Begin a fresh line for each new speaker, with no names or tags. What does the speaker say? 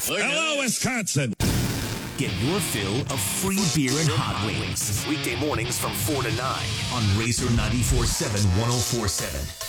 Hello, Wisconsin.
Get your fill of free beer and hot wings. Weekday mornings from 4 to 9 on Razor 94.7 104.7.